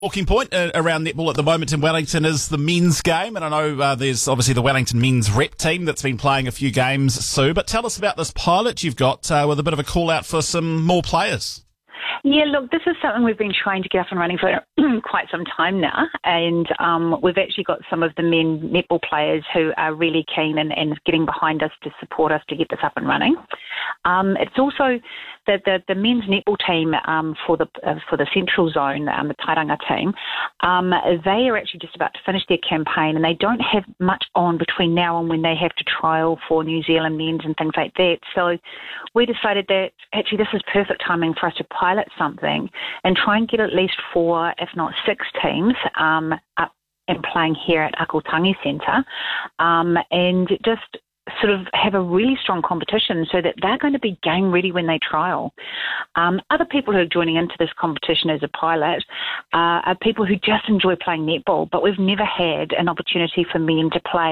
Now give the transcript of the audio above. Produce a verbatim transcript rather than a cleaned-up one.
Talking point uh, around netball at the moment in Wellington is the men's game, and I know uh, there's obviously the Wellington men's rep team that's been playing a few games, Sue, but tell us about this pilot you've got uh, with a bit of a call out for some more players. Yeah, look, this is something we've been trying to get up and running for quite some time now, and um, we've actually got some of the men netball players who are really keen and, and getting behind us to support us to get this up and running. Um, it's also the, the, the men's netball team um, for the uh, for the Central Zone, um, the Tauranga team. Um, they are actually just about to finish their campaign, and they don't have much on between now and when they have to trial for New Zealand men's and things like that. So we decided that actually this is perfect timing for us to pilot something and try and get at least four, if not six teams um, up and playing here at Akutangi Centre, um, and just sort of have a really strong competition so that they're going to be game ready when they trial. Um, other people who are joining into this competition as a pilot uh, are people who just enjoy playing netball, but we've never had an opportunity for men to play